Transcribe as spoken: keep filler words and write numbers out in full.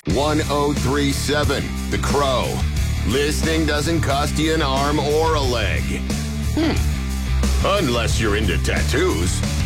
one oh three seven, The Crow. Listing doesn't cost you an arm or a leg. Hmm. Unless you're into tattoos.